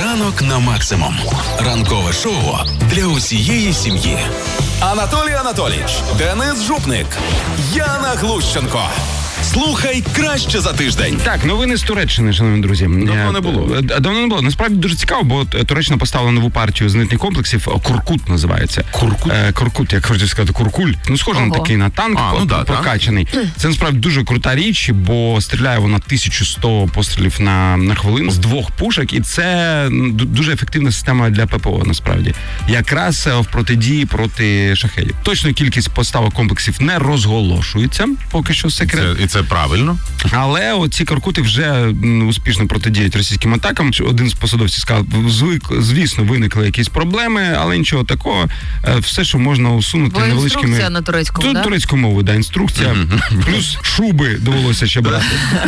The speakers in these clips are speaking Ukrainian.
Ранок на максимум. Ранкове шоу для усієї сім'ї. Анатолій Анатолійович, Денис Жупник, Яна Глущенко. Слухай краще за тиждень. Так, новини з Туреччини, шановні друзі. Давно не було. Давно не було. Насправді дуже цікаво, бо Туреччина поставила нову партію зенитних комплексів. Куркут називається. Куркут, як хочу сказати, куркуль. Схоже на такий на танк, прокачаний. Це насправді дуже крута річ, бо стріляє вона 1100 пострілів на хвилину з 2 пушок. І це дуже ефективна система для ППО, насправді. Якраз в протидії проти шахедів. Точна кількість поставок комплексів не розголошується, поки що секрет. І це правильно. Але оці Куркути вже успішно протидіють російським атакам. Один з посадовців сказав, звісно, виникли якісь проблеми, але нічого такого. Все, що можна усунути невеличкими... Інструкція на турецькому, да? Турецькою мовою, да, інструкція. Плюс шуби довелося ще брати.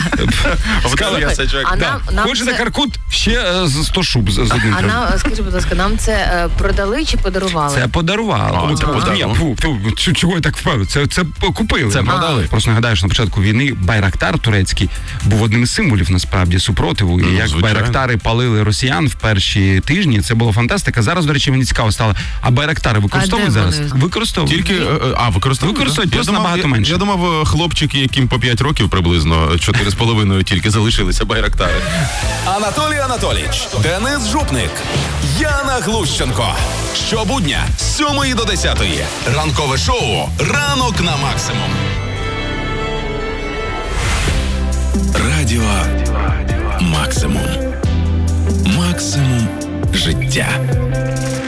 Хочете Куркут? Ще 100 шуб з одним. Скажіть, будь ласка, нам це продали чи подарували? Це подарували. Чого я так впевнений? Це купили. Це продали. Просто нагадаю, що на початку війни Байрактар турецький був одним із символів, насправді, супротиву. І як Байрактари палили росіян в перші тижні, це була фантастика. Зараз, до речі, мені цікаво стало, а Байрактари використовують зараз? Використовують. Тільки, використовують, просто набагато менше. Я думав, хлопчики, яким по 5 років приблизно, 4,5 тільки залишилися Байрактари. Анатолій Анатолійович, Денис Жупник, Яна Глущенко. Щобудня з 7 до 10. Ранкове шоу «Ранок на максимум». Радіо Максимум. Максимум життя.